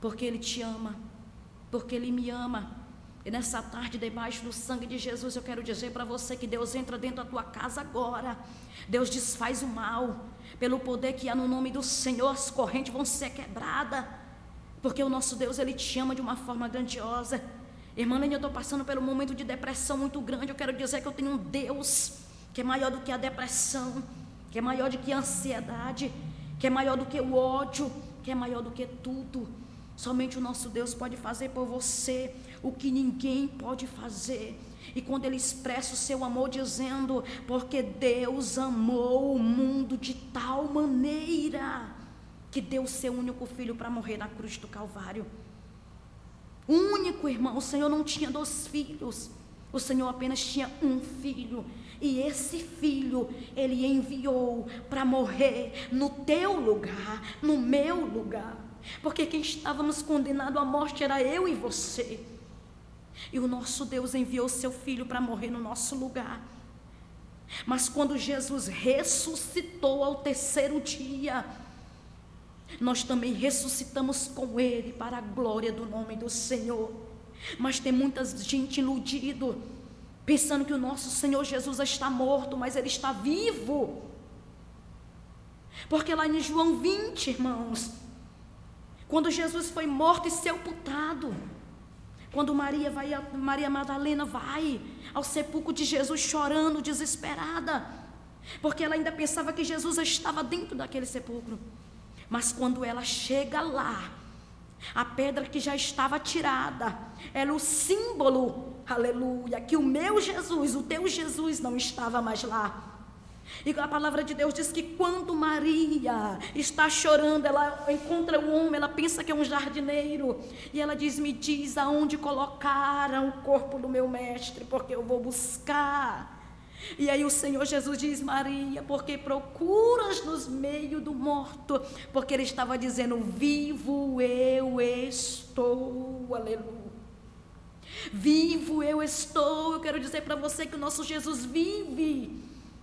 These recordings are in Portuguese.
porque Ele te ama, porque Ele me ama. E nessa tarde, debaixo do sangue de Jesus, eu quero dizer para você que Deus entra dentro da tua casa agora. Deus desfaz o mal, pelo poder que há no nome do Senhor, as correntes vão ser quebradas, porque o nosso Deus, Ele te ama de uma forma grandiosa. Irmã Lênia, eu estou passando por um momento de depressão muito grande. Eu quero dizer que eu tenho um Deus que é maior do que a depressão, que é maior do que a ansiedade, que é maior do que o ódio, que é maior do que tudo. Somente o nosso Deus pode fazer por você o que ninguém pode fazer. E quando Ele expressa o seu amor dizendo, porque Deus amou o mundo de tal maneira que deu o seu único filho para morrer na cruz do Calvário. Único, irmão. O Senhor não tinha 2 filhos, o Senhor apenas tinha um filho. E esse filho Ele enviou para morrer no teu lugar, no meu lugar, porque quem estávamos condenados à morte era eu e você. E o nosso Deus enviou seu filho para morrer no nosso lugar. Mas quando Jesus ressuscitou ao 3º dia, nós também ressuscitamos com Ele para a glória do nome do Senhor. Mas tem muita gente iludido, pensando que o nosso Senhor Jesus está morto, mas Ele está vivo. Porque lá em João 20, irmãos, quando Jesus foi morto e sepultado, quando Maria Madalena vai ao sepulcro de Jesus chorando, desesperada, porque ela ainda pensava que Jesus estava dentro daquele sepulcro. Mas quando ela chega lá, a pedra que já estava tirada era o símbolo, aleluia, que o meu Jesus, o teu Jesus não estava mais lá. E a palavra de Deus diz que quando Maria está chorando, ela encontra um homem, ela pensa que é um jardineiro, e ela diz, me diz aonde colocaram o corpo do meu mestre, porque eu vou buscar. E aí o Senhor Jesus diz, Maria, porque procuras nos meio do morto? Porque Ele estava dizendo, vivo eu estou, aleluia. Vivo eu estou. Eu quero dizer para você que o nosso Jesus vive,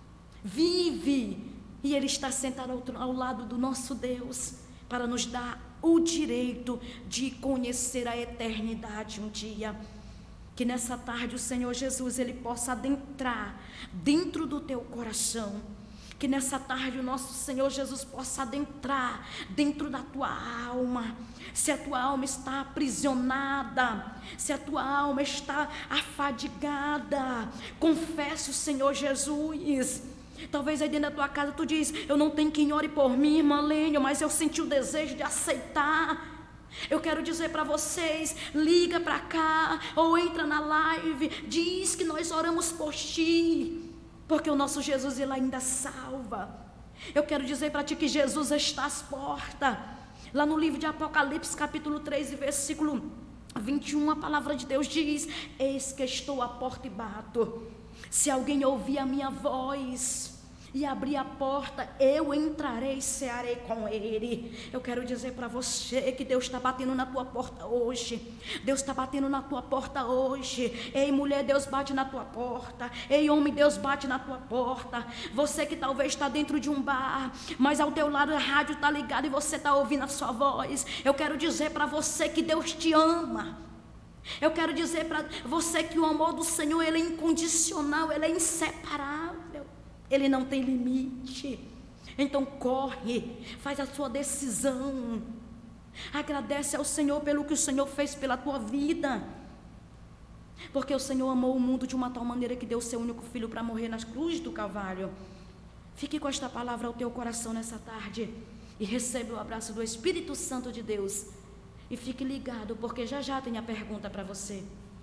e Ele está sentado ao lado do nosso Deus, para nos dar o direito de conhecer a eternidade um dia. Que nessa tarde o Senhor Jesus, Ele possa adentrar dentro do teu coração. Que nessa tarde o nosso Senhor Jesus possa adentrar dentro da tua alma. Se a tua alma está aprisionada, se a tua alma está afadigada, confesse o Senhor Jesus. Talvez aí dentro da tua casa tu diz, eu não tenho quem ore por mim, irmã Lênia, mas eu senti o desejo de aceitar. Eu quero dizer para vocês, liga para cá, ou entra na live, diz que nós oramos por ti, porque o nosso Jesus, Ele ainda salva. Eu quero dizer para ti que Jesus está às portas. Lá no livro de Apocalipse, capítulo 3, versículo 21, a palavra de Deus diz, eis que estou à porta e bato. Se alguém ouvir a minha voz e abrir a porta, eu entrarei e cearei com ele. Eu quero dizer para você que Deus está batendo na tua porta hoje. Deus está batendo na tua porta hoje. Ei, mulher, Deus bate na tua porta. Ei, homem, Deus bate na tua porta. Você que talvez está dentro de um bar, mas ao teu lado a rádio está ligada e você está ouvindo a sua voz. Eu quero dizer para você que Deus te ama. Eu quero dizer para você que o amor do Senhor, Ele é incondicional, Ele é inseparável, Ele não tem limite. Então corre, faz a sua decisão, agradece ao Senhor pelo que o Senhor fez pela tua vida, porque o Senhor amou o mundo de uma tal maneira que deu o seu único filho para morrer na cruz do Calvário. Fique com esta palavra ao teu coração nessa tarde e receba o abraço do Espírito Santo de Deus. E fique ligado, porque já já tem a pergunta para você.